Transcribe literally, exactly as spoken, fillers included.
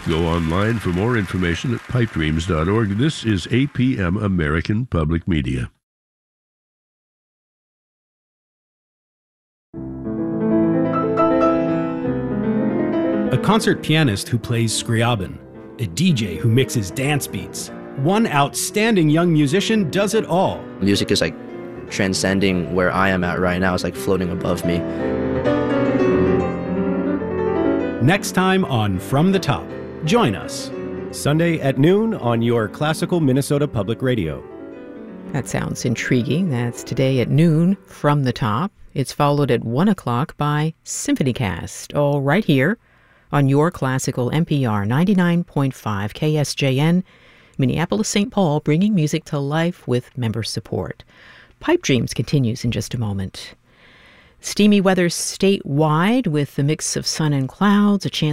Go online for more information at pipe dreams dot org. This is A P M American Public Media. A concert pianist who plays Scriabin, a D J who mixes dance beats. One outstanding young musician does it all. Music is like transcending where I am at right now. It's like floating above me. Next time on From the Top, join us. Sunday at noon on your classical Minnesota Public Radio. That sounds intriguing. That's today at noon, From the Top. It's followed at one o'clock by SymphonyCast, all right here on your classical N P R ninety-nine point five K S J N, Minneapolis, Saint Paul, bringing music to life with member support. Pipe Dreams continues in just a moment. Steamy weather statewide with the mix of sun and clouds, a chance